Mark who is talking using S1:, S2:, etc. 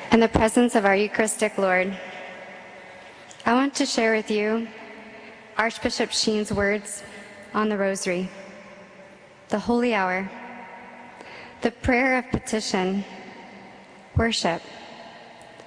S1: In the presence of our Eucharistic Lord, I want to share with you Archbishop Sheen's words on the Rosary, the Holy Hour, the prayer of petition, worship,